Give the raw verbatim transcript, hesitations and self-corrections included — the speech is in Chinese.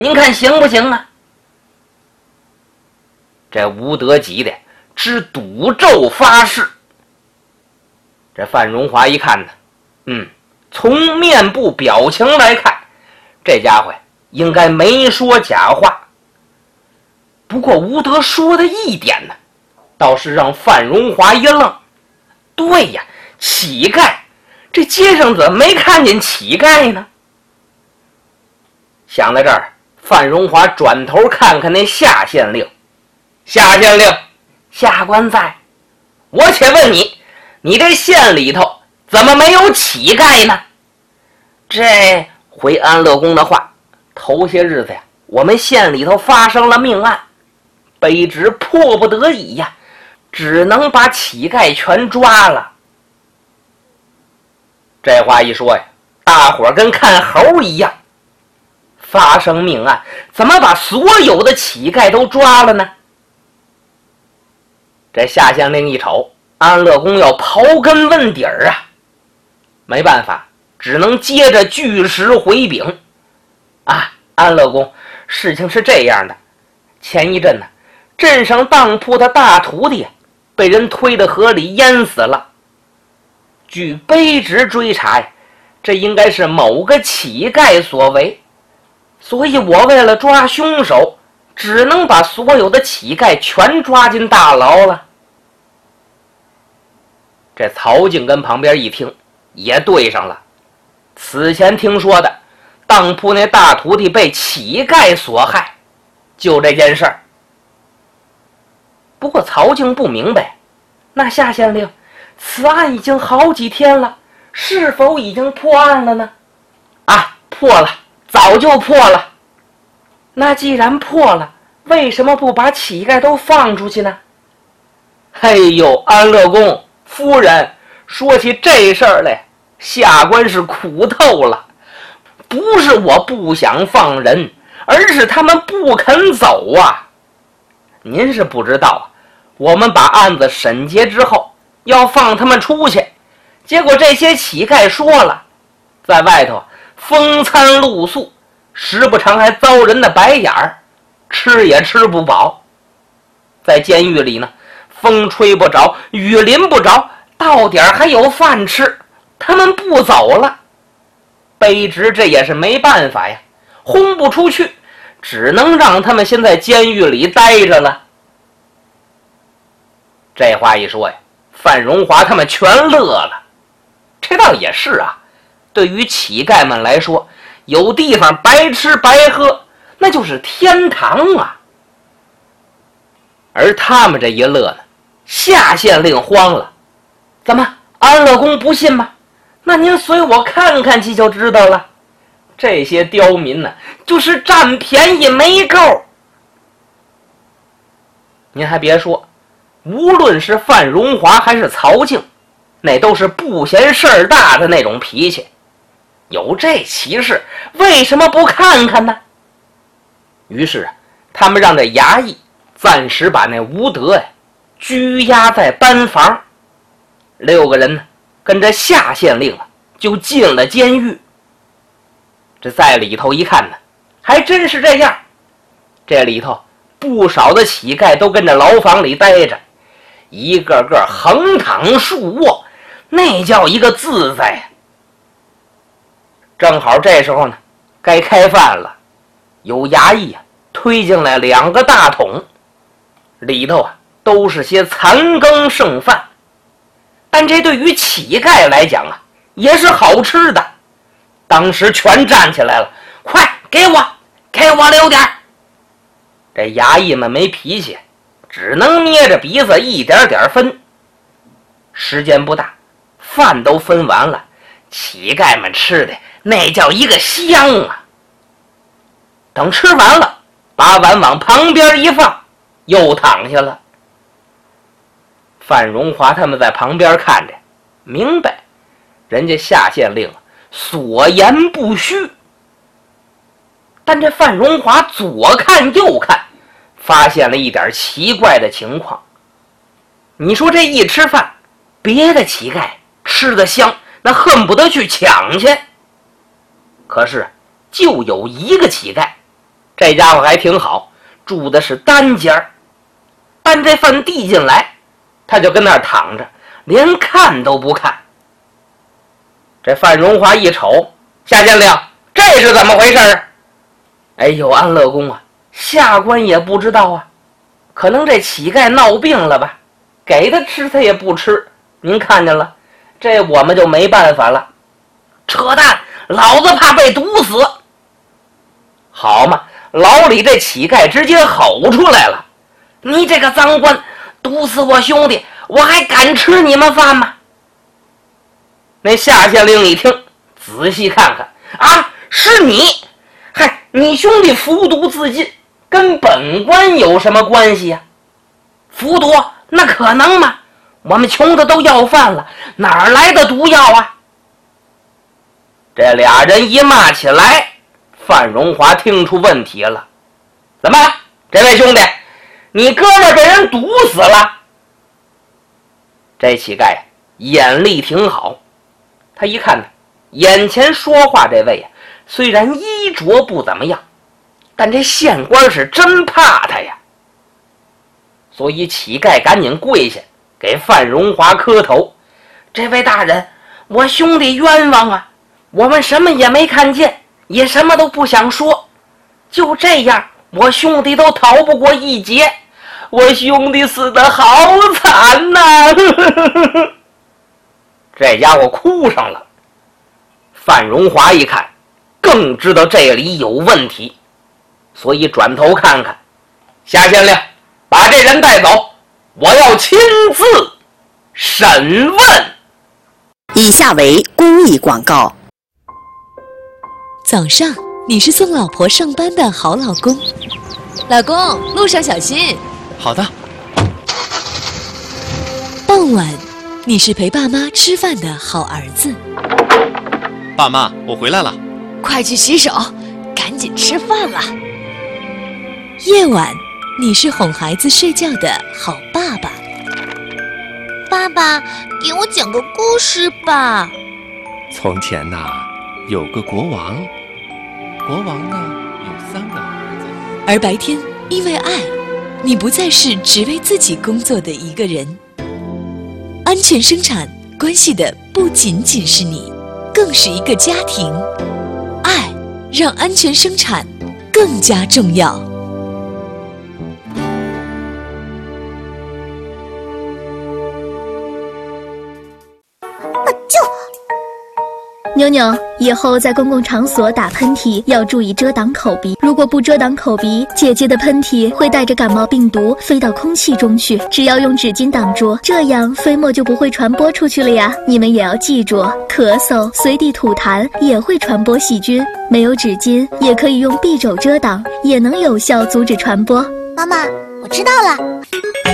您看行不行啊？这吴德急的直赌咒发誓。这范荣华一看呢，嗯，从面部表情来看，这家伙应该没说假话。不过吴德说的一点呢，倒是让范荣华一愣。对呀，乞丐，这街上怎么没看见乞丐呢？想到这儿，范荣华转头看看那夏县令。夏县令，下官在。我且问你，你这县里头怎么没有乞丐呢？这回安乐公的话，头些日子呀，我们县里头发生了命案，卑职迫不得已呀，只能把乞丐全抓了。这话一说呀，大伙儿跟看猴一样。发生命案，怎么把所有的乞丐都抓了呢？这夏县令一瞅，安乐公要刨根问底儿啊，没办法，只能接着据实回禀。啊，安乐公，事情是这样的，前一阵呢，镇上当铺的大徒弟被人推到河里淹死了。据卑职追查呀，这应该是某个乞丐所为，所以我为了抓凶手，只能把所有的乞丐全抓进大牢了。这曹静跟旁边一听，也对上了。此前听说的当铺那大徒弟被乞丐所害，就这件事儿。不过曹静不明白，那夏县令，此案已经好几天了，是否已经破案了呢？啊，破了，早就破了。那既然破了，为什么不把乞丐都放出去呢？哎呦，安乐公夫人，说起这事儿来，下官是苦透了。不是我不想放人，而是他们不肯走啊。您是不知道，我们把案子审结之后，要放他们出去，结果这些乞丐说了，在外头风餐露宿，时不常还遭人的白眼儿，吃也吃不饱。在监狱里呢，风吹不着，雨淋不着，到点还有饭吃，他们不走了。卑职这也是没办法呀，轰不出去，只能让他们先在监狱里待着了。这话一说呀，范荣华他们全乐了。这倒也是啊，对于乞丐们来说，有地方白吃白喝，那就是天堂啊。而他们这一乐呢，夏县令慌了。怎么，安乐公不信吗？那您随我看看去就知道了。这些刁民呢，就是占便宜没够。您还别说，无论是范荣华还是曹静，那都是不嫌事儿大的那种脾气。有这奇事，为什么不看看呢？于是他们让这衙役暂时把那吴德呀拘押在班房。六个人呢，跟着夏县令啊，就进了监狱。这在里头一看呢，还真是这样。这里头不少的乞丐都跟着牢房里待着，一个个横躺竖卧，那叫一个自在呀。正好这时候呢，该开饭了，有衙役啊推进来两个大桶，里头啊都是些残羹剩饭。但这对于乞丐来讲啊，也是好吃的。当时全站起来了，快给我，给我留点。这衙役们没脾气，只能捏着鼻子一点点分。时间不大，饭都分完了，乞丐们吃的那叫一个香啊。等吃完了，把碗往旁边一放，又躺下了。范荣华他们在旁边看着，明白人家夏县令所言不虚。但这范荣华左看右看，发现了一点奇怪的情况。你说这一吃饭，别的乞丐吃得香，那恨不得去抢去。可是就有一个乞丐， 这家伙还挺好，住的是单间儿，但这饭递进来，他就跟那儿躺着，连看都不看。这范荣华一瞅，夏县令，这是怎么回事？哎呦，安乐公啊，下官也不知道啊，可能这乞丐闹病了吧，给他吃他也不吃，您看见了，这我们就没办法了。扯淡，老子怕被毒死。好嘛，老李这乞丐直接吼出来了，你这个脏官，毒死我兄弟，我还敢吃你们饭吗？那夏县令一听，仔细看看，啊，是你，嗨，你兄弟服毒自尽，跟本官有什么关系呀？服毒那可能吗？我们穷的都要饭了，哪儿来的毒药啊？这俩人一骂起来，范荣华听出问题了。怎么，这位兄弟，你哥们被人毒死了？这乞丐眼力挺好，他一看呢，眼前说话这位呀，虽然衣着不怎么样，但这县官是真怕他呀。所以乞丐赶紧跪下给范荣华磕头，这位大人，我兄弟冤枉啊，我们什么也没看见，也什么都不想说，就这样我兄弟都逃不过一劫，我兄弟死得好惨呐、啊、这家伙哭上了。范荣华一看，更知道这里有问题，所以转头看看，夏县令，把这人带走，我要亲自审问。 以下为公益广告。 早上，你是送老婆上班的好老公，老公，路上小心。 好的。 傍晚，你是陪爸妈吃饭的好儿子。 爸妈，我回来了。 快去洗手，赶紧吃饭了。夜晚，你是哄孩子睡觉的好爸爸。 爸爸，给我讲个故事吧。 从前呐、啊，有个国王，国王呢有三个儿子。 而白天，因为爱，你不再是只为自己工作的一个人。安全生产关系的不仅仅是你，更是一个家庭。爱让安全生产更加重要。 妞妞，以后在公共场所打喷嚏要注意遮挡口鼻，如果不遮挡口鼻，姐姐的喷嚏会带着感冒病毒飞到空气中去，只要用纸巾挡住，这样飞沫就不会传播出去了呀。你们也要记住，咳嗽、随地吐痰也会传播细菌，没有纸巾也可以用匕首遮挡，也能有效阻止传播。 妈妈，我知道了。